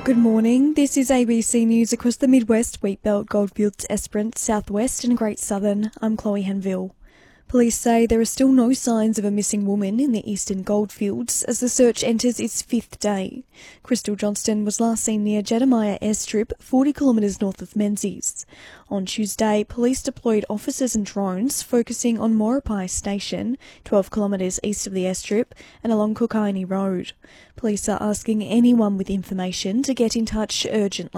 Good morning. This is ABC News across the Midwest, Wheatbelt, Goldfields, Esperance, Southwest and Great Southern. I'm Chloe Hanville. Police say there are still no signs of a missing woman in the eastern Goldfields as the search enters its fifth day. Crystal Johnston was last seen near Jedediah Airstrip, 40 kilometres north of Menzies. On Tuesday, police deployed officers and drones focusing on Maurepai Station, 12 kilometres east of the airstrip, and along Cookainie Road. Police are asking anyone with information to get in touch urgently.